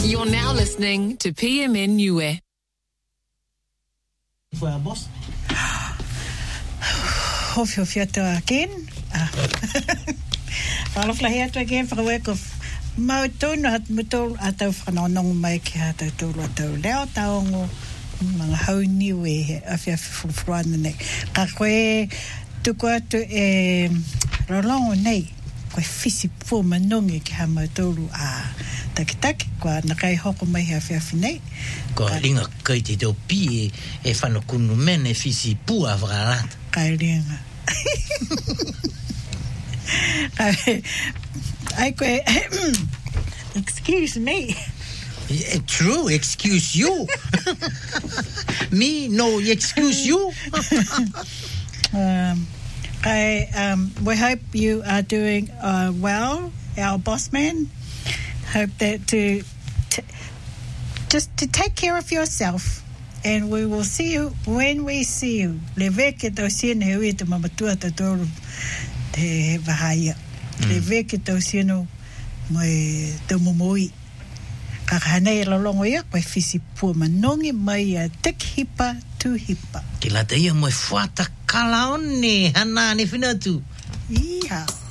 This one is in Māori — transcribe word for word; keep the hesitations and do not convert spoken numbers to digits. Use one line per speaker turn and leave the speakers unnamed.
You're now listening to P M N Niue.
For our boss.
Hof of you again. All of here to again for a week of Mouton at Mutol at of Anong Mike at a tool at a leo town. How new way of your full front neck. Kakwe to go to a Rolong Nay. Quite fissy for Manongi Hamatolu. Ah, tak tak, qua Nakai Hoko may have your finite.
Calling a kaiti do P. E fanno con un mene fisi pu avralat.
Kailinga. I, I, excuse me.
Yeah, true, excuse you. Me, no, excuse you.
um, I, um, we hope you are doing uh, well, our boss man. Hope that to, to just to take care of yourself. And we will see you when we see you. Le veke tau sino hui te mamatua te toro te vahaya. Le veke tau sino mai te momoi. Kakahanei lalongo ia, koe fisi pua manongi mai a tik hipa tu hipa.
Ki la te ia moe fuata kalaone, hana ne whina tu.
Iha.